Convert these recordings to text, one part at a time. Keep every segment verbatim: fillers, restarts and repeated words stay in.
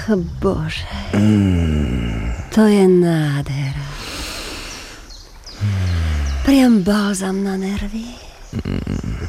Bože. Mm. To je nádhera. Priam balzam na nervy. Mm.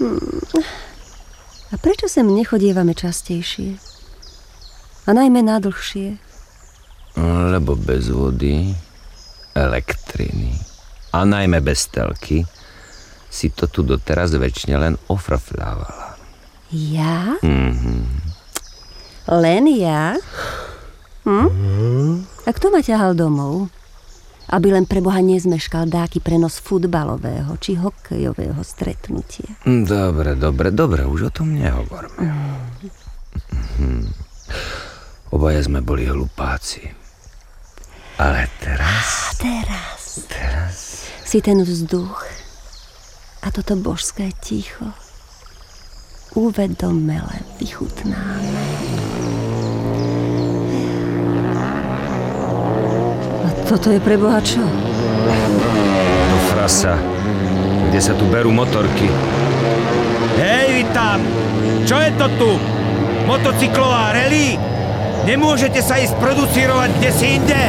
A prečo sem nechodievame častejšie? A najmä nadlhšie? Lebo bez vody, elektriny a najmä bez telky si to tu doteraz väčšine len ofrafľávala. Ja? Mhm. Len ja? Hm? Mm. A kto ma ťahal domov? Aby len pre Boha nezmeškal dáky prenos futbalového či hokejového stretnutia. Dobre, dobre, dobre, už o tom nehovorme. Mm. Mhm. Obaja sme boli hlupáci. Ale teraz... Teraz... Teraz... Si ten vzduch a toto božské ticho uvedomele vychutnáme. A toto je pre Boha čo? To frasa, kde sa tu berú motorky. Hej, vy tam! Čo je to tu? Motocyklová rally? Nemôžete sa ísť producírovať kde si inde?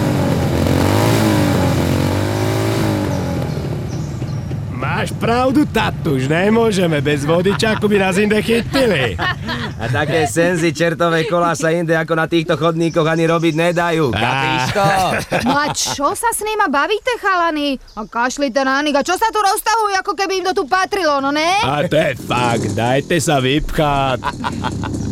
Máš pravdu, tatuš, nemôžeme bez vodičáku by nás inde chytili. A také senzy čertové kolá sa inde ako na týchto chodníkoch ani robiť nedajú, kapíš to? No a čo sa s nima bavíte, chalani? A kašlite na nich, a čo sa tu rozstavujú, ako keby im to tu patrilo, no ne? A to je fakt, dajte sa vypchať.